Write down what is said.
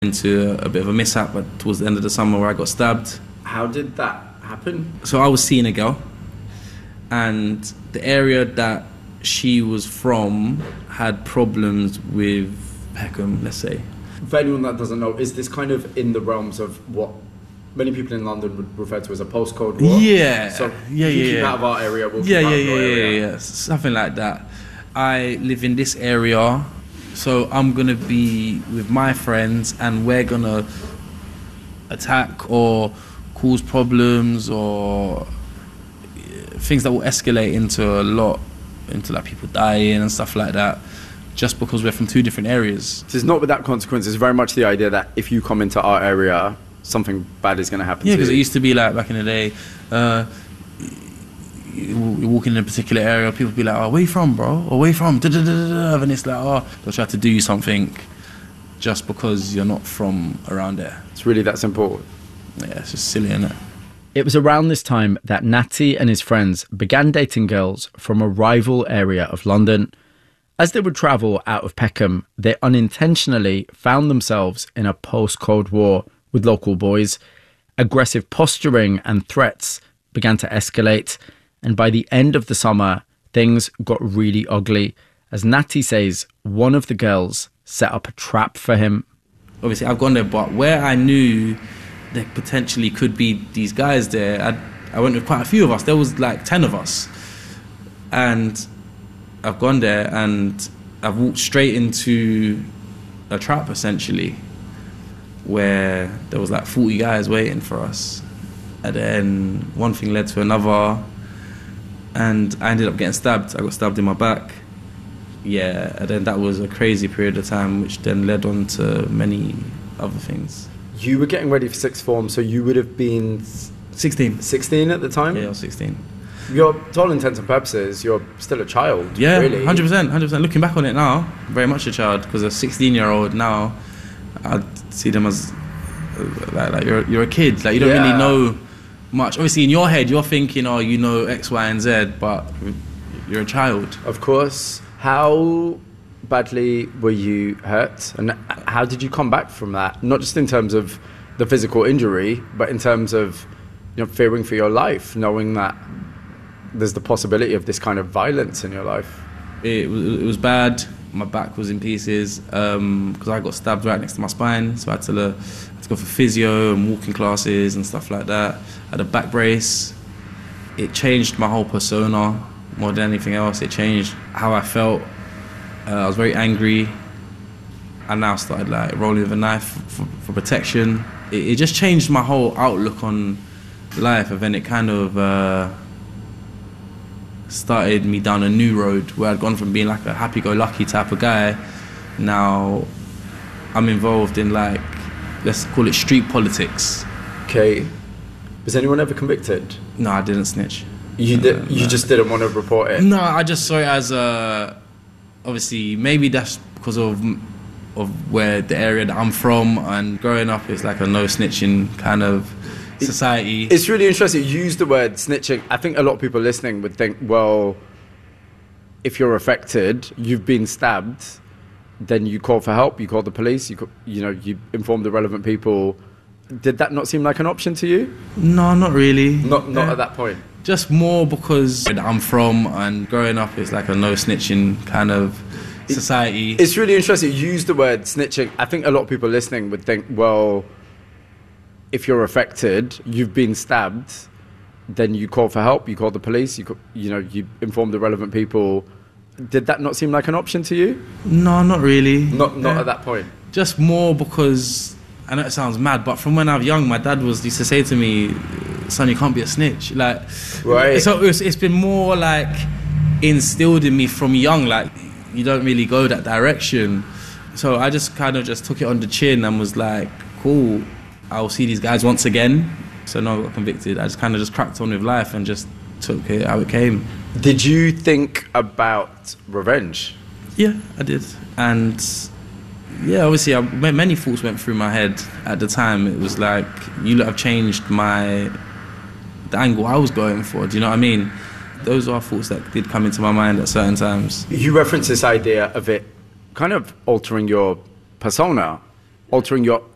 into a bit of a mishap towards the end of the summer where I got stabbed. How did that happen? So I was seeing a girl, and the area that she was from had problems with Peckham, let's say. For anyone that doesn't know, is this kind of in the realms of what many people in London would refer to as a postcode war? Yeah. So keep out of our area, we'll keep out of your area. Yeah, something like that. I live in this area, so I'm going to be with my friends and we're going to attack or cause problems or things that will escalate into like people dying and stuff like that, just because we're from two different areas. So it's not without consequences. It's very much the idea that if you come into our area, something bad is going to happen to you. Yeah, because it used to be like back in the day, you walk in a particular area, people be like, oh, where you from, bro? Or where you from? And it's like, oh, they'll try to do you something just because you're not from around there. It's really that simple. Yeah, it's just silly, isn't it? It was around this time that Natty and his friends began dating girls from a rival area of London. As they would travel out of Peckham, they unintentionally found themselves in a post-Cold War with local boys. Aggressive posturing and threats began to escalate, and by the end of the summer, things got really ugly. As Natty says, one of the girls set up a trap for him. Obviously, I've gone there, but where I knew there potentially could be these guys there, I went with quite a few of us. There was like 10 of us. And I've gone there and I've walked straight into a trap, essentially, where there was like 40 guys waiting for us. And then one thing led to another, and I ended up getting stabbed. I got stabbed in my back. Yeah, and then that was a crazy period of time, which then led on to many other things. You were getting ready for sixth form, so you would have been 16. 16 at the time? Yeah, I was 16. You're, to all intents and purposes, you're still a child, yeah, really. 100%. Looking back on it now, very much a child, because a 16-year-old now, I'd see them as like you're a kid. Like, you don't really know much. Obviously, in your head, you're thinking, oh, you know X, Y, and Z, but you're a child. Of course. How badly were you hurt, and how did you come back from that? Not just in terms of the physical injury, but in terms of, you know, fearing for your life, knowing that there's the possibility of this kind of violence in your life. It was bad. My back was in pieces because I got stabbed right next to my spine, so I had to go for physio and walking classes and stuff like that. I had a back brace. It changed my whole persona more than anything else. It changed how I felt. I was very angry. I now started like rolling with a knife for protection. It just changed my whole outlook on life, and then it kind of started me down a new road where I'd gone from being like a happy-go-lucky type of guy. Now I'm involved in, like, let's call it street politics. Okay. Was anyone ever convicted? No, I didn't snitch. You just didn't want to report it? No, I just saw it as obviously, maybe that's because of where the area that I'm from, and growing up it's like a no snitching kind of society. It's really interesting. You use the word snitching. I think a lot of people listening would think, well, if you're affected, you've been stabbed, then you call for help, you call the police, you inform the relevant people. Did that not seem like an option to you? No, not really. Not at that point. Just more because I'm from, and growing up it's like a no snitching kind of society. It's really interesting. You use the word snitching. I think a lot of people listening would think, well, if you're affected, you've been stabbed, then you call for help, you call the police, you inform the relevant people. Did that not seem like an option to you? No, not really. Not at that point. Just more because, I know it sounds mad, but from when I was young, my dad used to say to me, son, you can't be a snitch. Like, right. So it's been more like instilled in me from young, like, you don't really go that direction. So I just kind of just took it on the chin and was like, cool, I'll see these guys once again. So no, I got convicted. I just kind of just cracked on with life and just took it how it came. Did you think about revenge? Yeah, I did. And yeah, obviously many thoughts went through my head at the time. It was like, you lot have changed the angle I was going for. Do you know what I mean? Those are thoughts that did come into my mind at certain times. You reference this idea of it kind of altering your persona, altering your